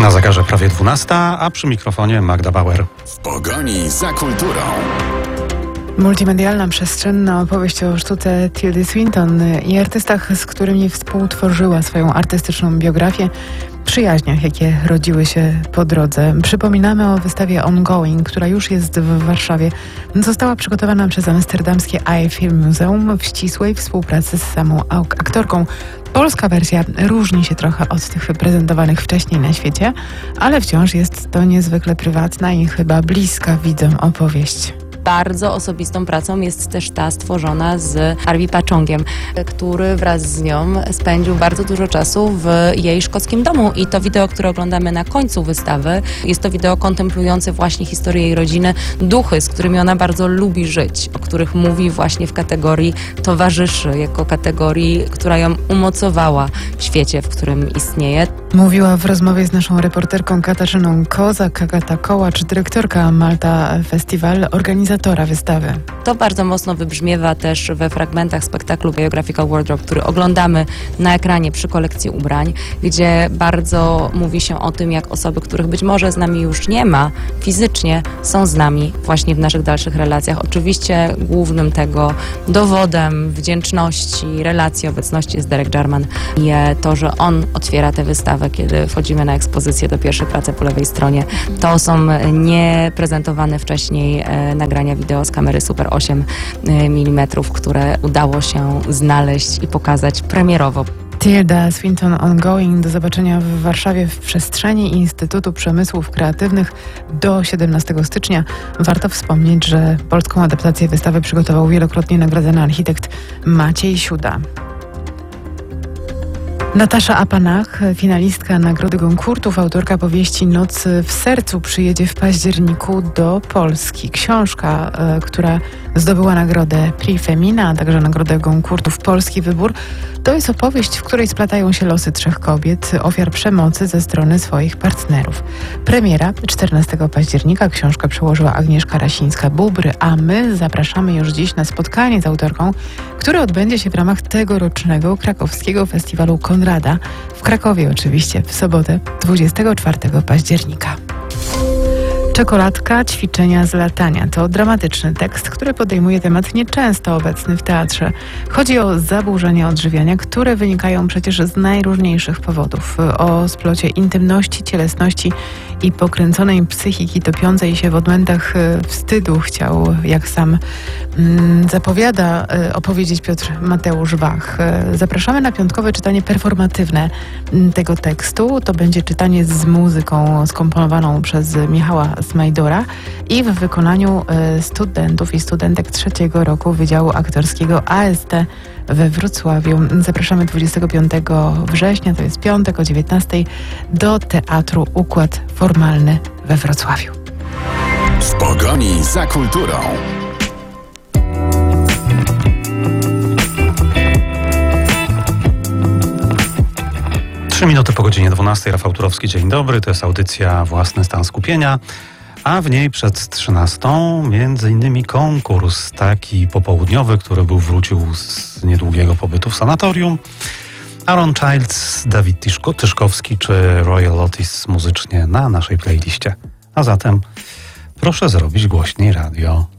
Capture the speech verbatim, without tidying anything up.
Na zegarze prawie dwunasta, a przy mikrofonie Magda Bauer. W pogoni za kulturą. Multimedialna, przestrzenna opowieść o sztuce Tildy Swinton i artystach, z którymi współtworzyła swoją artystyczną biografię, przyjaźniach, jakie rodziły się po drodze. Przypominamy o wystawie Ongoing, która już jest w Warszawie. Została przygotowana przez amsterdamskie I Film Museum w ścisłej współpracy z samą aktorką. Polska wersja różni się trochę od tych prezentowanych wcześniej na świecie, ale wciąż jest to niezwykle prywatna i chyba bliska widzom opowieść. Bardzo osobistą pracą jest też ta stworzona z Harvey Pachongiem, który wraz z nią spędził bardzo dużo czasu w jej szkockim domu. I to wideo, które oglądamy na końcu wystawy, jest to wideo kontemplujące właśnie historię jej rodziny, duchy, z którymi ona bardzo lubi żyć, o których mówi właśnie w kategorii towarzyszy, jako kategorii, która ją umocowała w świecie, w którym istnieje. Mówiła w rozmowie z naszą reporterką Katarzyną Kozak, Agata Kołacz, dyrektorka Malta Festival, organizatora wystawy. To bardzo mocno wybrzmiewa też we fragmentach spektaklu Biographical Wardrobe, który oglądamy na ekranie przy kolekcji ubrań, gdzie bardzo mówi się o tym, jak osoby, których być może z nami już nie ma fizycznie, są z nami właśnie w naszych dalszych relacjach. Oczywiście głównym tego dowodem wdzięczności, relacji, obecności jest Derek Jarman i to, że on otwiera tę wystawę, kiedy wchodzimy na ekspozycję do pierwszej pracy po lewej stronie. To są nieprezentowane wcześniej e, nagrania wideo z kamery Super osiem milimetrów, które udało się znaleźć i pokazać premierowo. Tilda Swinton Ongoing do zobaczenia w Warszawie w przestrzeni Instytutu Przemysłów Kreatywnych do siedemnastego stycznia. Warto wspomnieć, że polską adaptację wystawy przygotował wielokrotnie nagradzany architekt Maciej Siuda. Natasza Apanach, finalistka Nagrody Goncourtów, autorka powieści Noc w sercu, przyjedzie w październiku do Polski. Książka, y, która zdobyła nagrodę Prix Femina, a także nagrodę Goncourtów Polski Wybór, to jest opowieść, w której splatają się losy trzech kobiet, ofiar przemocy ze strony swoich partnerów. Premiera czternastego października, książkę przełożyła Agnieszka Rasińska-Bubry, a my zapraszamy już dziś na spotkanie z autorką, które odbędzie się w ramach tegorocznego krakowskiego festiwalu Konrada w Krakowie oczywiście w sobotę dwudziestego czwartego października. Czekoladka, ćwiczenia z latania. To dramatyczny tekst, który podejmuje temat nieczęsto obecny w teatrze. Chodzi o zaburzenia odżywiania, które wynikają przecież z najróżniejszych powodów. O splocie intymności, cielesności i pokręconej psychiki topiącej się w odmętach wstydu chciał, jak sam mm, zapowiada, opowiedzieć Piotr Mateusz Wach. Zapraszamy na piątkowe czytanie performatywne tego tekstu. To będzie czytanie z muzyką skomponowaną przez Michała Smajdora i w wykonaniu studentów i studentek trzeciego roku Wydziału Aktorskiego A S T we Wrocławiu. Zapraszamy dwudziestego piątego września, to jest piątek o dziewiętnastej, do Teatru Układ Formalny we Wrocławiu. W pogoni za kulturą. Trzy minuty po godzinie dwunastej. Rafał Turowski, dzień dobry. To jest audycja Własny stan skupienia, a w niej przed trzynastą między innymi konkurs taki popołudniowy, który był wrócił z niedługiego pobytu w sanatorium. Aaron Childs, Dawid Tyszko, Tyszkowski czy Royal Otis muzycznie na naszej playliście. A zatem proszę zrobić głośniej radio.